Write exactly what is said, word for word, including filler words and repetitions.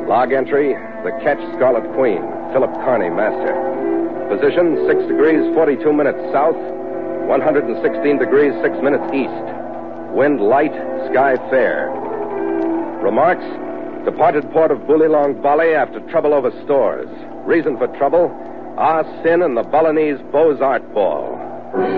Log entry, the Ketch Scarlet Queen, Philip Carney, master. Position, six degrees, forty-two minutes south, one hundred sixteen degrees, six minutes east. Wind light, sky fair. Remarks, departed port of Bulilong Bali after trouble over stores. Reason for trouble, Ah Sin and the Balinese Beaux-Art Ball.